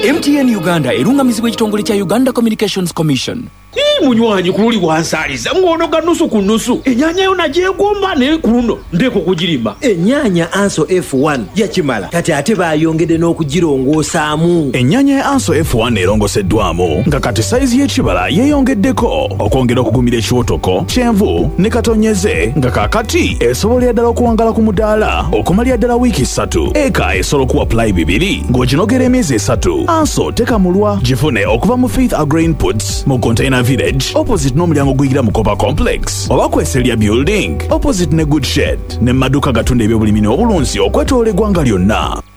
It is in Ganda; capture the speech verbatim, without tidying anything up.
M T N Uganda erungamizibwa ekitongole kya Uganda Communications Commission. Ii munywanyi kululi wansaliza ngono nusu ku nusu. Enyanya yo nagyegomba ne kuno ndeko kugirimba. Enyanya Anso F one yakimala kati ate bayongedde n'okugirongosaamu. Enyanya ya Anso F one erongoseddwamu nga kati saizi y'ekibala yeeyongeddeko okwongera okugumira ekiwotoko kyenvu ne katonyeze nga kaakati esobolera ddala okuwangala ku mudaala okumalira ddala wiiki ssatu. Eka esobola okuwa pulayi bibiri ng'oginogera emyezi esatu. Anso tekamulwa gifune okuva mu Faith Agri-Inputs mu Container Village opposite n'omulyango guyingira mu Kopa Complex oba Kweselya Building opposite ne Good Shed ne maduka gatunda ebyobulimi n'obulunzi okwetoola eggwanga lyonna.